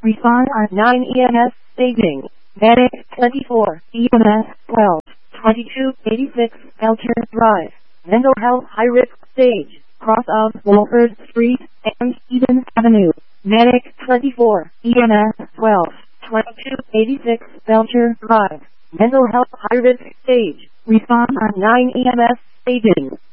Respond on 9 EMS staging. Medic 24, EMS 12, 2286 Belcher Drive. Mental health high risk stage. Cross of Wolford Street and Eden Avenue. Medic 24, EMS 12, 2286 Belcher Drive. Mental health high risk stage. Respond on 9 EMS staging.